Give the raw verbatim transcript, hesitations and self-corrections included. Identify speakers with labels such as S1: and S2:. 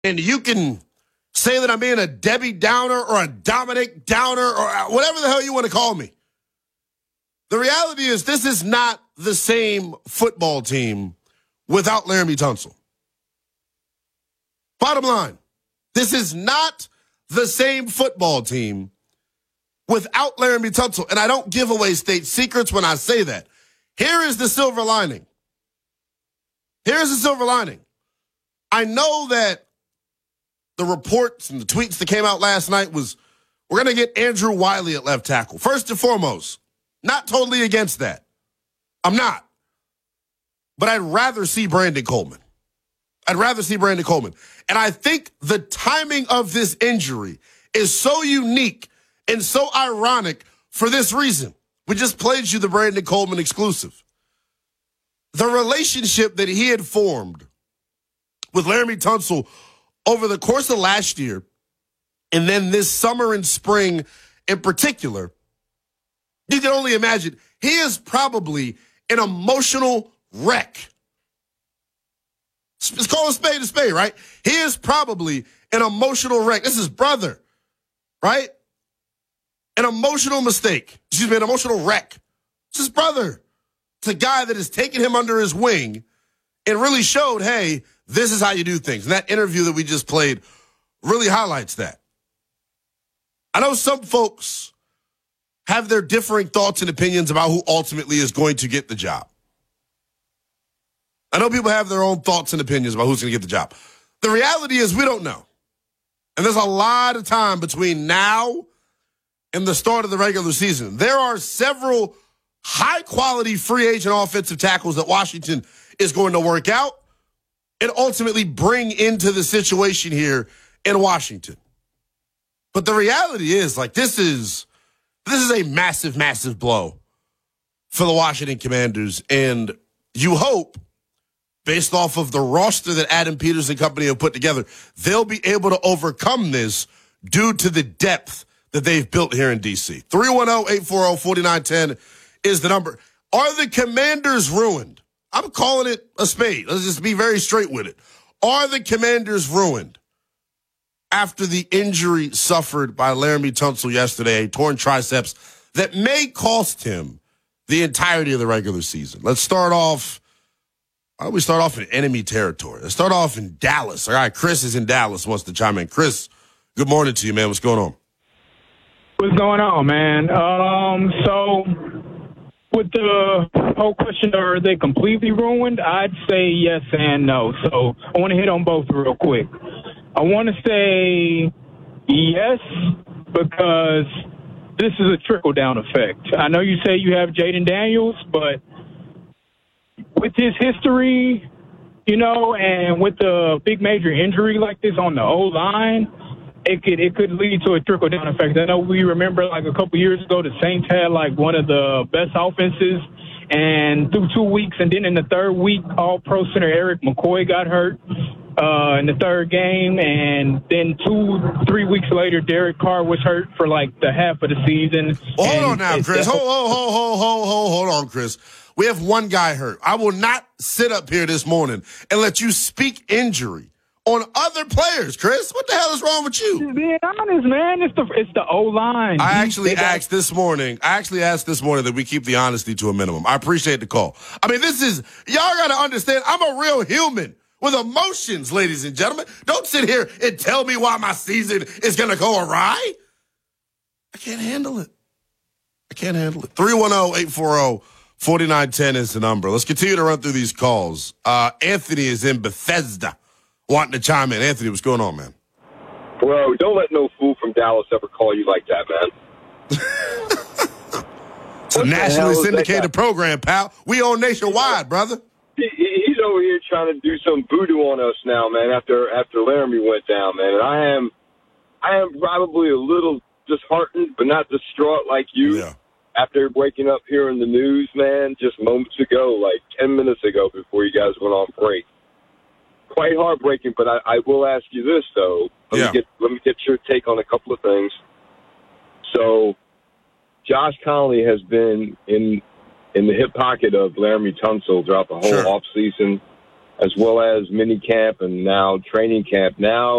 S1: And you can say that I'm being a Debbie Downer or a Dominic Downer or whatever the hell you want to call me. The reality is this is not the same football team without Laremy Tunsil. Bottom line, this is not the same football team without Laremy Tunsil. And I don't give away state secrets when I say that. Here is the silver lining. Here's the silver lining. I know that the reports and the tweets that came out last night was, we're going to get Andrew Wiley at left tackle. First and foremost, not totally against that. I'm not. But I'd rather see Brandon Coleman. I'd rather see Brandon Coleman. And I think the timing of this injury is so unique and so ironic for this reason. We just played you the Brandon Coleman exclusive. The relationship that he had formed with Laremy Tunsil over the course of last year, and then this summer and spring in particular, you can only imagine, he is probably an emotional wreck. Let's call a spade a spade, right? He is probably an emotional wreck. This is his brother, right? An emotional mistake. Excuse me, an emotional wreck. It's his brother. It's a guy that has taken him under his wing and really showed, hey, this is how you do things. And that interview that we just played really highlights that. I know some folks have their differing thoughts and opinions about who ultimately is going to get the job. I know people have their own thoughts and opinions about who's going to get the job. The reality is we don't know. And there's a lot of time between now and the start of the regular season. There are several high-quality free agent offensive tackles that Washington is going to work out and ultimately bring into the situation here in Washington. But the reality is, like, this is this is a massive, massive blow for the Washington Commanders. And you hope, based off of the roster that Adam Peters and company have put together, they'll be able to overcome this due to the depth that they've built here in D C. three one zero, eight four zero, four nine one zero is the number. Are the Commanders ruined? I'm calling it a spade. Let's just be very straight with it. Are the Commanders ruined after the injury suffered by Laremy Tunsil yesterday, a torn triceps that may cost him the entirety of the regular season? Let's start off. Why don't we start off in enemy territory? Let's start off in Dallas. All right, Chris is in Dallas, wants to chime in. Chris, good morning to you, man. What's going on?
S2: What's going on, man? Um, so with the whole question, are they completely ruined? I'd say yes and no. So I want to hit on both real quick. I want to say yes, because this is a trickle-down effect. I know you say you have Jaden Daniels, but with his history, you know, and with a big major injury like this on the O-line, it could it could lead to a trickle-down effect. I know we remember like a couple years ago, the Saints had like one of the best offenses, and through two weeks, and then in the third week, all-pro center Eric McCoy got hurt uh, in the third game, and then two, three weeks later, Derek Carr was hurt for like the half of the season.
S1: Well, hold on now, Chris. Hold, hold, hold, hold, hold, hold, hold on, Chris. We have one guy hurt. I will not sit up here this morning and let you speak injury on other players, Chris. What the hell is wrong with you?
S2: Being honest, man, it's the it's the O-line.
S1: I actually asked this morning. I actually asked this morning that we keep the honesty to a minimum. I appreciate the call. I mean, this is, y'all got to understand, I'm a real human with emotions, ladies and gentlemen. Don't sit here and tell me why my season is going to go awry. I can't handle it. I can't handle it. three one zero, eight four zero, four nine one zero is the number. Let's continue to run through these calls. Uh, Anthony is in Bethesda, wanting to chime in. Anthony, what's going on, man?
S3: Bro, don't let no fool from Dallas ever call you like that, man.
S1: It's a nationally syndicated program, pal. We own nationwide, brother.
S3: He, he's over here trying to do some voodoo on us now, man, after after Laremy went down, man. And I am I am probably a little disheartened, but not distraught like you.
S1: Yeah.
S3: After waking up hearing the news, man, just moments ago, like ten minutes ago before you guys went on break. Quite heartbreaking, but I, I will ask you this, though. Let,
S1: yeah.
S3: me get, let me get your take on a couple of things. So, Josh Connolly has been in in the hip pocket of Laremy Tunsil throughout the whole
S1: sure.
S3: offseason. as well as mini camp and now training camp. Now